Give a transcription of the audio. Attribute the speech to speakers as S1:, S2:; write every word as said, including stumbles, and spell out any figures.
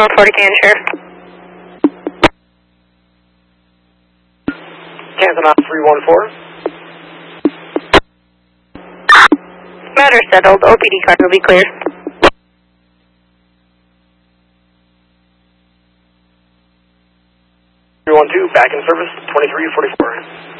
S1: North Florida Canton Sheriff.
S2: Canton off three one four.
S1: Matter settled. O P D car will be clear.
S2: three one two, back in service, twenty-three forty-four.